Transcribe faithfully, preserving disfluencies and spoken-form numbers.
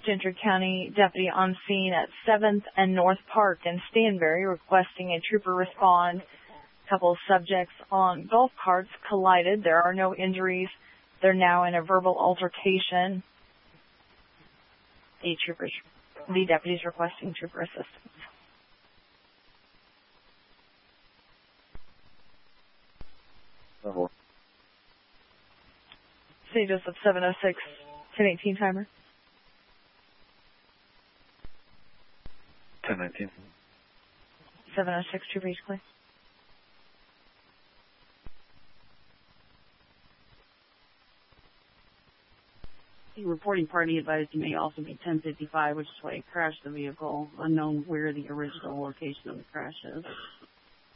Gentry County deputy on scene at seventh and North Park in Stanberry, requesting a trooper respond. A couple of subjects on golf carts collided. There are no injuries. They're now in a verbal altercation. The troopers, the deputies requesting trooper assistance. Uh-huh. Saint Joseph seven oh six, ten eighteen timer. ten nineteen. seven oh six, trooper each clear. The reporting party advised you may also be ten fifty-five, which is why he crashed the vehicle, unknown where the original location of the crash is.